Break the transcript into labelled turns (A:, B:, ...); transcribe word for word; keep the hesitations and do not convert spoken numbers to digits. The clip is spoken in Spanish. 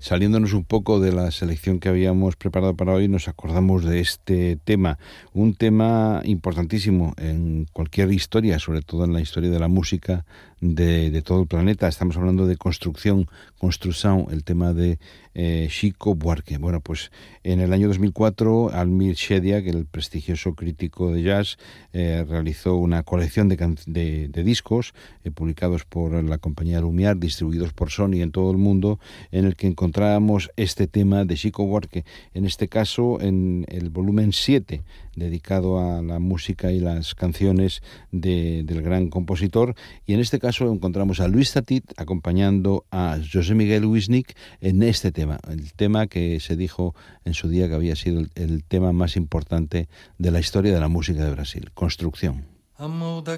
A: saliéndonos un poco de la selección que habíamos preparado para hoy, nos acordamos de este tema, un tema importantísimo en cualquier historia, sobre todo en la historia de la música de, de todo el planeta. Estamos hablando de construcción, construcción, el tema de eh, Chico Buarque. Bueno, pues en el año dos mil cuatro, Almir Shediak, el prestigioso crítico de jazz, eh, realizó una colección de, can- de, de discos eh, publicados por la compañía Lumiar, distribuidos por Sony en todo el mundo, en el que encontrábamos este tema de Chico Buarque, en este caso en el volumen siete, dedicado a la música y las canciones de, del gran compositor, y en este caso encontramos a Luis Tatit acompañando a José Miguel Wisnik en este tema, el tema que se dijo en su día que había sido el, el tema más importante de la historia de la música de Brasil, Construcción.